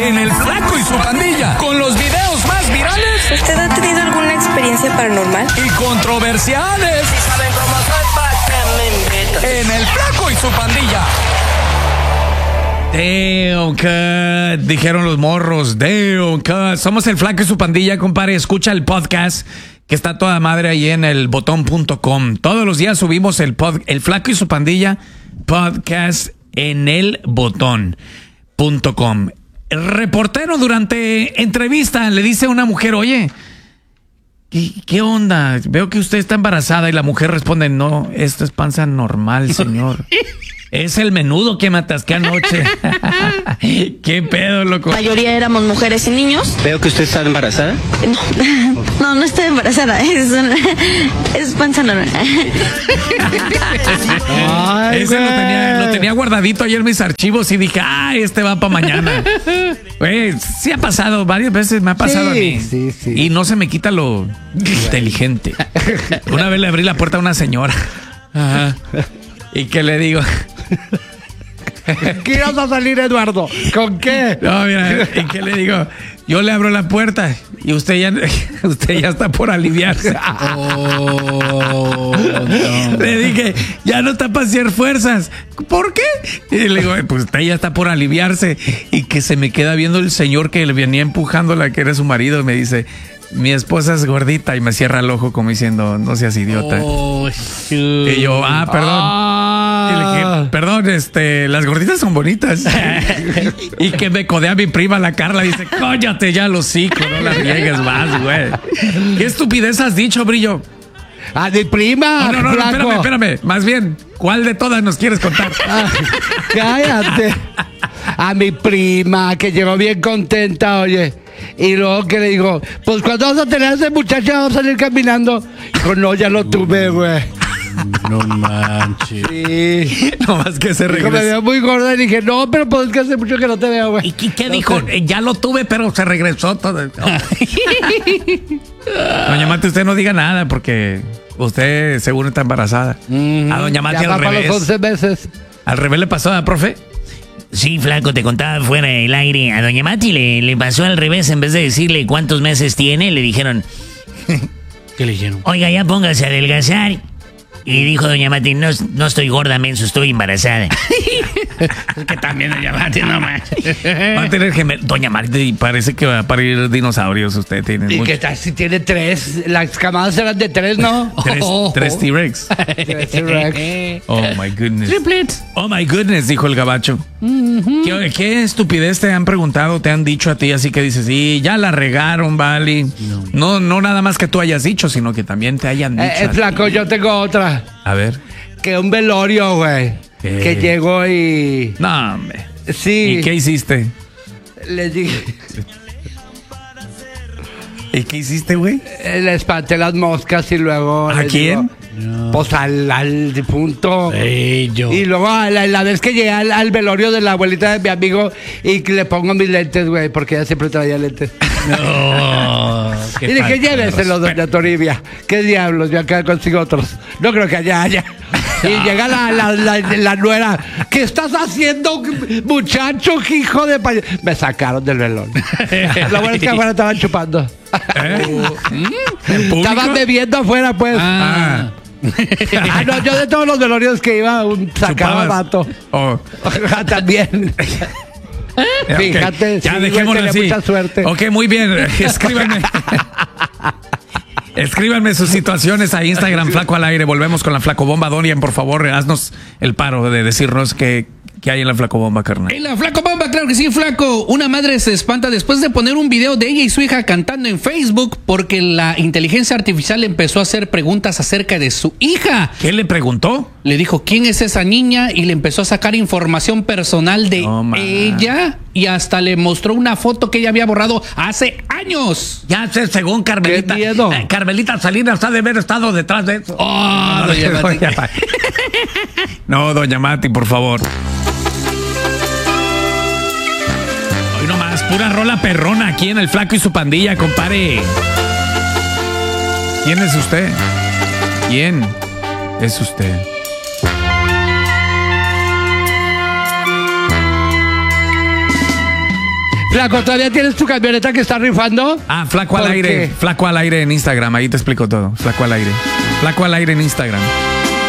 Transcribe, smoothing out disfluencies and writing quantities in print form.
en El Flaco y su Pandilla, con los videos más virales. ¿Usted ha tenido alguna experiencia paranormal? Y controversiales. Si saben cómo soy, pa' que me invitan. En El Flaco y su Pandilla. Damn, cut, dijeron los morros. Damn, cut. Somos El Flaco y su Pandilla, compadre. Escucha el podcast que está toda madre ahí en elbotón.com. Todos los días subimos el Flaco y su Pandilla podcast en elbotón.com. El reportero durante entrevista le dice a una mujer, oye, ¿qué onda? Veo que usted está embarazada. Y la mujer responde, no, esto es panza normal, señor. Es el menudo que me atasqué anoche. ¿Qué pedo, loco? La mayoría éramos mujeres y niños. Veo que usted está embarazada. No estoy embarazada. Es panza normal. Ese lo tenía guardadito ayer en mis archivos y dije, este va para mañana. Güey, sí ha pasado, varias veces me ha pasado a mí. Sí. Y no se me quita lo inteligente. Una vez le abrí la puerta a una señora. Ajá. ¿Y qué le digo? ¿Qué ibas a salir, Eduardo? ¿Con qué? No, mira, ¿y qué le digo? Yo le abro la puerta y usted ya está por aliviarse. No. Le dije, ya no está para hacer fuerzas. ¿Por qué? Y le digo, pues usted ya está por aliviarse. Y que se me queda viendo el señor que le venía empujándola, que era su marido, y me dice, mi esposa es gordita, y me cierra el ojo como diciendo, no seas idiota. Y yo, perdón. Y le dije, perdón, las gorditas son bonitas. Y que me codea mi prima, la Carla, y dice, cóllate ya los hocico, no la riegues más, güey. ¿Qué estupidez has dicho, Brillo? A mi prima. No, espérame. Más bien, ¿cuál de todas nos quieres contar? Cállate. A mi prima, que llegó bien contenta, oye. Y luego que le digo, pues cuando vas a tener a ese muchacho, vamos a salir caminando. Dijo, no, ya lo tuve, güey. No manches. Sí. No más que se Dijo, me regresó. veo muy gorda y dije, no, pero pues es que hace mucho que no te veo, güey. ¿Y qué dijo? Ya lo tuve, pero se regresó todo. Doña Mati, usted no diga nada porque usted seguro está embarazada. A Doña Mati Ya va al para revés. los 11 meses. Al revés le pasó, profe. Sí, Flaco, te contaba fuera del aire. A Doña Mati le pasó al revés. En vez de decirle cuántos meses tiene, le dijeron, ¿Qué le dijeron? oiga, ya póngase a adelgazar. Y dijo Doña Mati, no estoy gorda, menso, estoy embarazada. Es que también Doña Mati, no manches. Va a tener gemelos. Doña Mati, parece que va a parir dinosaurios. Usted tiene ¿Y mucho. qué tal si tiene 3? Las camadas eran de 3, ¿no? Tres T-Rex. 3 T-Rex. Oh my goodness. Triplets. Oh my goodness, dijo el gabacho. ¿Qué estupidez te han preguntado, te han dicho a ti? Así que dices, sí, ya la regaron, vale. No nada más que tú hayas dicho, sino que también te hayan dicho. a Flaco, ti. yo tengo otra. A ver. Que un velorio, güey. ¿Qué? Que llegó y... No, hombre. Sí. ¿Y qué hiciste? Le dije... ¿Y qué hiciste, güey? Le espanté las moscas y luego... ¿A le quién? digo, pues al difunto. Yo. Y luego la vez que llegué al velorio de la abuelita de mi amigo y que le pongo mis lentes, güey, porque ella siempre traía lentes. No. Y dije, lléveselo, doña Toribia. ¿Qué diablos? Yo acá consigo otros. No creo que allá haya. Y llega la nuera. ¿Qué estás haciendo, muchacho, hijo de payaso? Me sacaron del velón. Lo bueno es que afuera estaban chupando. Estaban bebiendo afuera, pues. Ah. No, yo de todos los velorios que iba, sacaba ¿Chupabas? vato. Oh. También. Fíjate, Ya sí, dejémoslo güey, tenía así. mucha suerte. Ok, muy bien. Escríbanme. Escríbanme sus situaciones a Instagram, Flaco al Aire. Volvemos con la Flaco Bomba. Dorian, por favor, haznos el paro de decirnos qué hay en la Flaco Bomba, carnal. En la Flaco Bomba, claro que sí, Flaco. Una madre se espanta después de poner un video de ella y su hija cantando en Facebook porque la inteligencia artificial empezó a hacer preguntas acerca de su hija. ¿Qué le preguntó? Le dijo, ¿quién es esa niña? Y le empezó a sacar información personal de No, man. ella y hasta le mostró una foto que ella había borrado hace años. Ya sé, según Carmelita. ¡Qué miedo! Carmelita Salinas ha de haber estado detrás de eso. Oh, No, doña Mati. No, doña Mati, por favor. Hoy nomás, pura rola perrona aquí en el Flaco y su Pandilla, compare. ¿Quién es usted? ¿Quién es usted? Flaco, ¿todavía tienes tu camioneta que está rifando? Ah, Flaco al ¿Por aire. qué? Flaco al aire en Instagram. Ahí te explico todo. Flaco al aire. Flaco al aire en Instagram.